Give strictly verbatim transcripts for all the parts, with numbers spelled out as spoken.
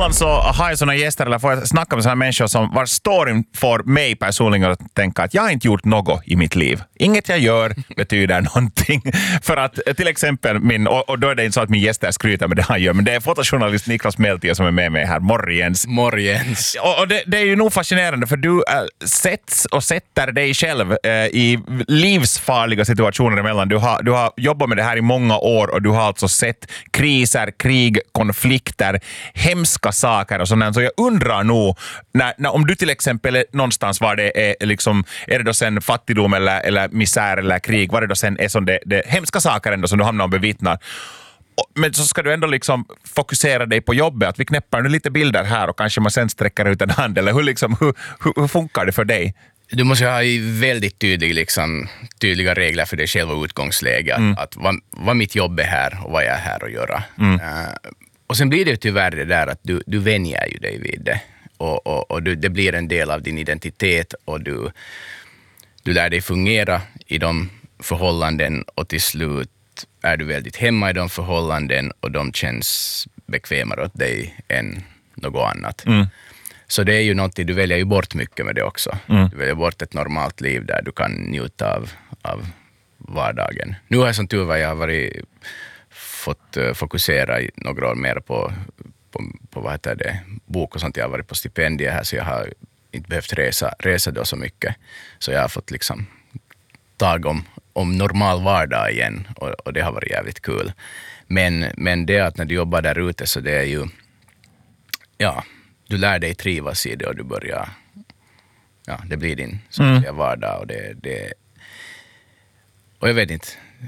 ibland så har jag såna gäster eller får jag snacka med såna människor som var storyn för mig personligen att tänka att jag har inte gjort något i mitt liv. Inget jag gör betyder någonting. För att till exempel min, och, och då är det inte så att min gäster skryter med det han gör, men det är fotojournalist Niklas Meltia som är med mig här. Morgens. Morgens. Och, och det, det är ju nog fascinerande för du äh, sätts och sätter dig själv äh, i livsfarliga situationer emellan. Du har, du har jobbat med det här i många år och du har alltså sett kriser, krig, konflikter, hemska saker och sådant. Så jag undrar nog, när, när, om du till exempel är någonstans var det är, liksom, är det då sen fattigdom eller, eller misär eller krig, var det då sen är som det, det hemska saker ändå som du hamnar och bevittnar. Men så ska du ändå liksom fokusera dig på jobbet, att vi knäpper nu lite bilder här och kanske man sen sträcker ut en hand, eller hur, liksom, hur, hur, hur funkar det för dig? Du måste ha väldigt tydlig, liksom, tydliga regler för dig själv och utgångsläge. Mm. Att, att vad, vad mitt jobb är här och vad jag är här att göra. Mm. Uh, och sen blir det ju tyvärr det där att du, du vänjer ju dig vid det. Och, och, och du, det blir en del av din identitet och du, du lär dig fungera i de förhållanden och till slut är du väldigt hemma i de förhållanden och de känns bekvämare åt dig än något annat. Mm. Så det är ju någonting, du väljer ju bort mycket med det också. Mm. Du väljer bort ett normalt liv där du kan njuta av, av vardagen. Nu har jag som tur var jag har varit, fått uh, fokusera i några år mer på, på, på vad heter det, bok och sånt. Jag har varit på stipendier här så jag har inte behövt resa, resa då så mycket. Så jag har fått liksom tag om, om normal vardag igen och, och det har varit jävligt kul. Men, men det att när du jobbar där ute så det är ju, ja, du lär dig trivas i det och du börjar, ja, det blir din så att säga, vardag och det, det, och jag vet inte,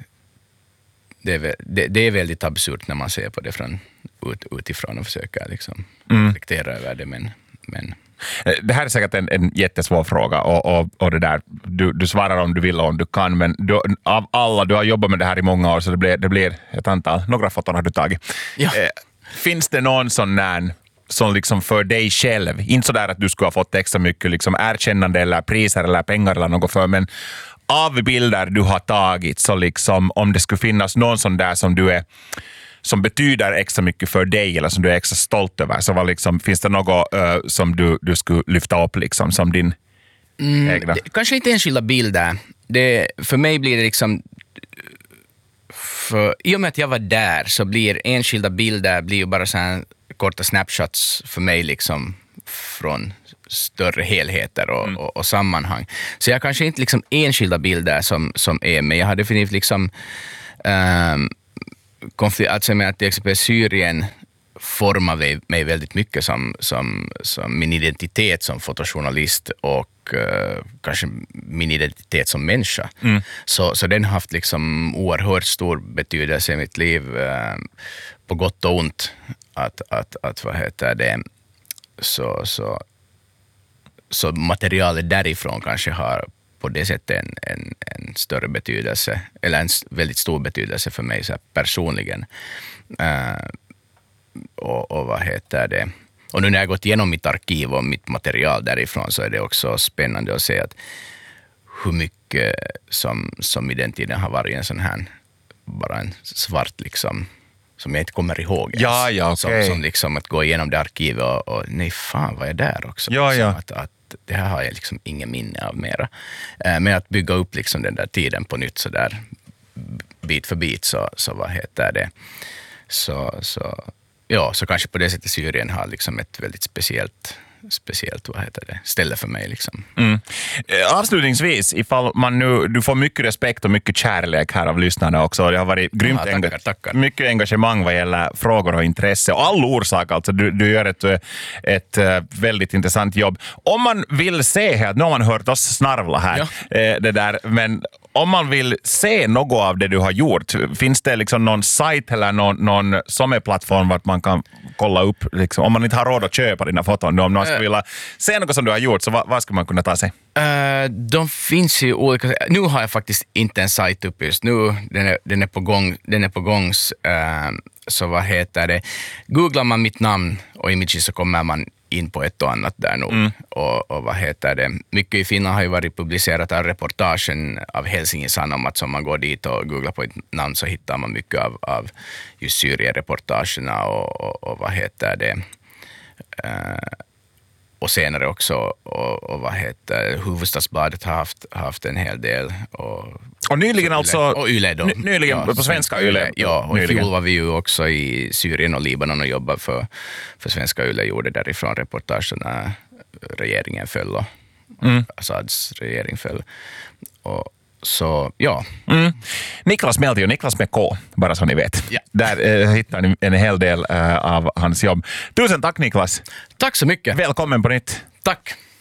det är, det, det är väldigt absurt när man ser på det från, ut, utifrån och försöker liksom mm. reflektera över det, men, men det här är säkert en, en jättesvår fråga och, och, och det där, du, du svarar om du vill och om du kan, men du, av alla, du har jobbat med det här i många år så det blir, det blir ett antal, några foton har du tagit. Ja. Eh, finns det någon sån där som liksom för dig själv, inte så där att du skulle ha fått extra mycket liksom erkännande eller priser eller pengar eller något för, men av bilder du har tagit så liksom om det skulle finnas någon sån där som du är som betyder extra mycket för dig eller som du är extra stolt över, så var liksom, finns det något uh, som du, du skulle lyfta upp liksom som din mm, egna? Det, kanske inte enskilda bilder. Det, för mig blir det liksom för, i och med att jag var där så blir enskilda bilder blir ju bara så här korta snapshots för mig liksom från större helheter och, mm. och, och sammanhang. Så jag kanske inte liksom enskilda bilder som, som är, men jag har definitivt liksom um, konflikt, alltså med att till exempel Syrien formar mig, mig väldigt mycket som, som, som min identitet som fotojournalist och uh, kanske min identitet som människa. Mm. Så, så den har haft liksom oerhört stor betydelse i mitt liv uh, på gott och ont. Att, att, att vad heter det, så, så, så materialet därifrån kanske har på det sättet en, en, en större betydelse, eller en väldigt stor betydelse för mig så här, personligen. Uh, och, och vad heter det, och nu när jag gått igenom mitt arkiv och mitt material därifrån så är det också spännande att se att hur mycket som, som i den tiden har varit en sån här, bara en svart liksom, som jag inte kommer ihåg ens. Ja, ja, okay. som, som liksom att gå igenom det arkivet och, och nej fan vad är där också. Ja, ja. Att, att det här har jag liksom ingen minne av mera. Eh, men att bygga upp liksom den där tiden på nytt så där bit för bit så, så vad heter det. Så, så, ja, så kanske på det sättet Syrien har liksom ett väldigt speciellt speciellt vad heter det, ställe för mig liksom. Mm. Avslutningsvis, ifall man nu, du får mycket respekt och mycket kärlek här av lyssnarna också. Det har varit grymt ja, tackar, tackar. mycket engagemang vad gäller frågor och intresse och all orsak alltså. Du, du gör ett, ett väldigt intressant jobb. Om man vill se här, nu har man hört oss snarvla här, ja. det där, men om man vill se något av det du har gjort, finns det liksom någon sajt eller någon, någon sommarplattform vart man kan kolla upp, liksom, om man inte har råd att köpa dina foton, om någon skulle vilja se något som du har gjort, så vad, vad ska man kunna ta sig? Uh, de finns ju olika, nu har jag faktiskt inte en sajt upp just nu, den är, den är på gång, den är på gångs, uh, så vad heter det, googlar man mitt namn och Image så kommer man in på ett och annat där nog. Mm. Och, och vad heter det? Mycket i Finland har ju varit publicerat av reportagen av Helsingin Sanomat, som man går dit och googlar på ett namn så hittar man mycket av, av just Syrien-reportagerna och, och, och vad heter det? Uh, och senare också, och, och vad heter Hufvudstadsbladet har haft, haft en hel del. Och, och nyligen alltså... Och Yle då. Ny, nyligen ja, på svenska Yle. Ja, och nyligen. i fjol var vi ju också i Syrien och Libanon och jobbade för, för svenska Yle, gjorde därifrån reportage när regeringen föll och mm. Assads regering föll. Och så, ja. Mm. Niklas Meltio, Niklas med K, bara så ni vet. Ja. Där eh, hittar ni en hel del eh, av hans jobb. Tusen tack Niklas. Tack så mycket. Välkommen på nytt. Tack.